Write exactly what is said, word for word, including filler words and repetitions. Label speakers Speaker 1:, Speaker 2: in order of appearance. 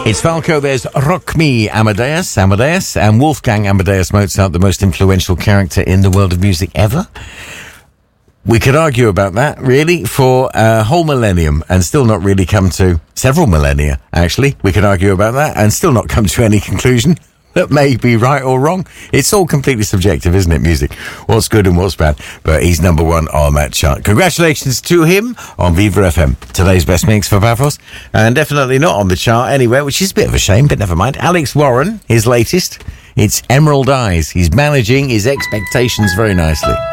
Speaker 1: It's Falco, there's Rock Me Amadeus, Amadeus, and Wolfgang Amadeus Mozart, the most influential character in the world of music ever. We could argue about that, really, for a whole millennium and still not really come to several millennia, actually. We could argue about that and still not come to any conclusion that may be right or wrong. It's all completely subjective, isn't it, music? What's good and what's bad. But he's number one on that chart. Congratulations to him on Viva F M. Today's best mix for Pavos. And definitely not on the chart anywhere, which is a bit of a shame, but never mind. Alex Warren, his latest. It's Emerald Eyes. He's managing his expectations very nicely.